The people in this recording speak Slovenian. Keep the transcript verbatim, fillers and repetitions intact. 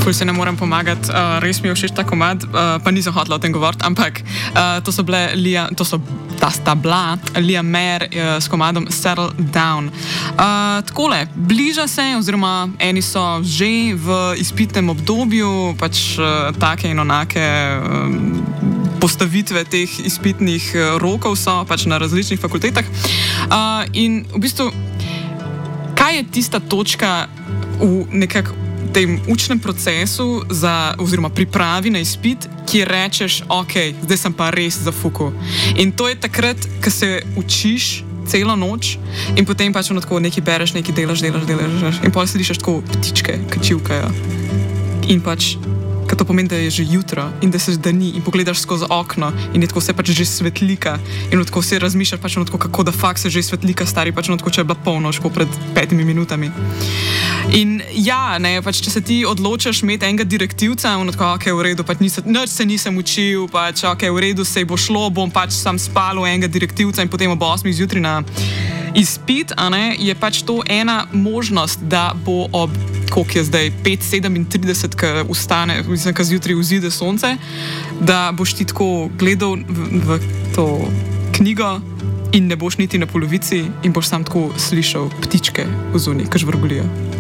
Ful se ne morem pomagati, uh, res mi je všeč ta komad, uh, pa nisem hotela o tem govoriti, ampak uh, to so bile Lia, to so ta sta bila Lia Mer uh, s komadom Settle Down. Uh, takole, bliža se, oziroma eni so že v izpitnem obdobju, pač uh, take in onake um, postavitve teh izpitnih uh, rokov so pač na različnih fakultetah. Uh, in v bistvu, kaj je tista točka v nekak tem učnem procesu za, oziroma pripravi na izpit, ki rečeš, ok, zdaj sem pa res zafukal. In to je takrat, ko se učiš celo noč in potem pač tako nekaj bereš, nekaj delaš, delaš, delaš in potem slišiš tako ptičke, ki čivkajo. In pač, ko to pomeni, da je že jutro in da se zdani in pogledaš skozi okno in je tako vse pač že svetlika in tako vse razmišljaš pač tako, kako da fakt se že svetlika stari, pač tako, če je bila polnoč, ko pred petimi minutami. In ja, ne, pač če se ti odločaš imeti enega direktivca in tako, ok, v redu, pač nisem, nič se nisem učil, pač ok, v redu, se bo šlo, bom pač sam spal v enega direktivca in potem ob osmih zjutraj na izpit, a ne, je pač to ena možnost, da bo ob, koliko je zdaj, pet sedemintrideset, ko ustane, mislim, ko zjutraj vzide sonce, da boš ti tako gledal v, v to knjigo in ne boš niti na polovici in boš sam tako slišal ptičke v zunaj, ki žvrgolijo.